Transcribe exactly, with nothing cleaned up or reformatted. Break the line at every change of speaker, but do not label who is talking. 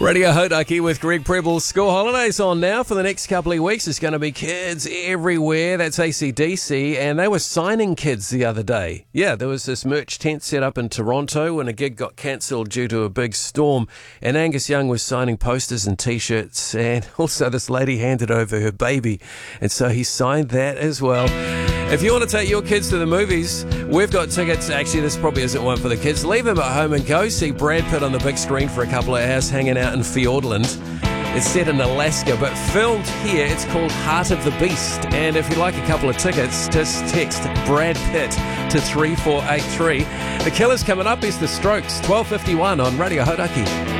Radio Hodaki with Greg Preble. School holidays on now for the next couple of weeks. There's going to be kids everywhere. That's A C D C, and they were signing kids the other day. Yeah, there was this merch tent set up in Toronto when a gig got cancelled due to a big storm, and Angus Young was signing posters and T-shirts, and also this lady handed over her baby, and so he signed that as well. If you want to take your kids to the movies, we've got tickets. Actually, this probably isn't one for the kids. Leave them at home and go see Brad Pitt on the big screen for a couple of hours hanging out in Fiordland. It's set in Alaska, but filmed here. It's called Heart of the Beast. And if you'd like a couple of tickets, just text Brad Pitt to three four eight three. The Killer's coming up is The Strokes, twelve fifty-one on Radio Hodaki.